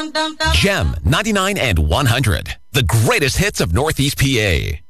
Gem 99 and 100, the greatest hits of Northeast PA.